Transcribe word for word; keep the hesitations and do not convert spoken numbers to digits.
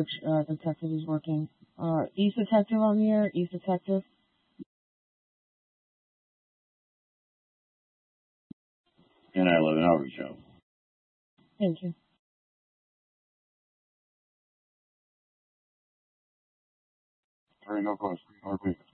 which uh, detective is working. Uh, East Detective on the air. East Detective. And I live in Outreach Show. Thank you. All right, no question. Mark Wiggins.